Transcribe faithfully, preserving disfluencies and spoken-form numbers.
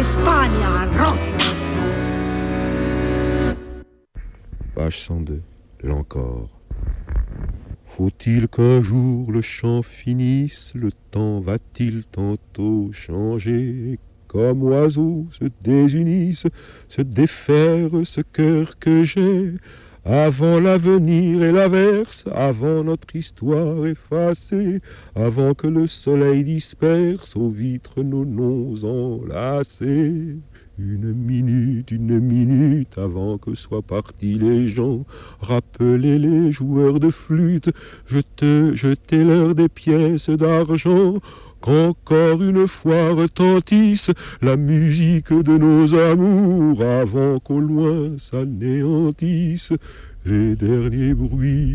Spagna rotta. Page cent deux, l'encore. Faut-il qu'un jour le chant finisse, le temps va-t-il tantôt changer? Comme oiseaux se désunissent, se défaire ce cœur que j'ai, avant l'avenir et l'averse, avant notre histoire effacée, avant que le soleil disperse aux vitres nos noms enlacés. Une minute, une minute, avant que soient partis les gens, rappelez les joueurs de flûte, jetez, jetez-leur des pièces d'argent, qu'encore une fois retentisse la musique de nos amours, avant qu'au loin s'anéantissent les derniers bruits